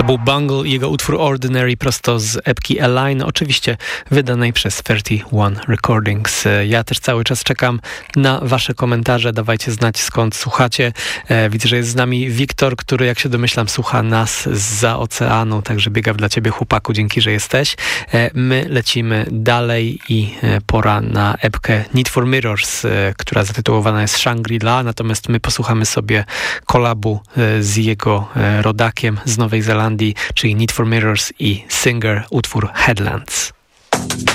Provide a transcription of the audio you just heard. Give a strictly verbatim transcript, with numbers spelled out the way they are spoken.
był Bungle i jego utwór Ordinary prosto z epki Align, oczywiście wydanej przez trzydzieści jeden Recordings. Ja też cały czas czekam na wasze komentarze, dawajcie znać skąd słuchacie. Widzę, że jest z nami Wiktor, który jak się domyślam słucha nas zza oceanu, także biega dla ciebie chłopaku, dzięki, że jesteś. My lecimy dalej i pora na epkę Need for Mirrors, która zatytułowana jest Shangri-La, natomiast my posłuchamy sobie kolabu z jego rodakiem z Nowej Zelandii, czyli Need for Mirrors i Singer, utwór Headlands.